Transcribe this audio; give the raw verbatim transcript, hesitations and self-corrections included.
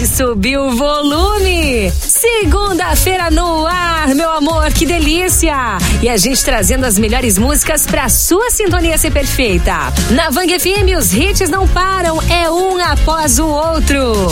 Pode subir o volume. Segunda-feira no ar, meu amor, que delícia. E a gente trazendo as melhores músicas pra sua sintonia ser perfeita. Na Vang F M, os hits não param, é um após o outro.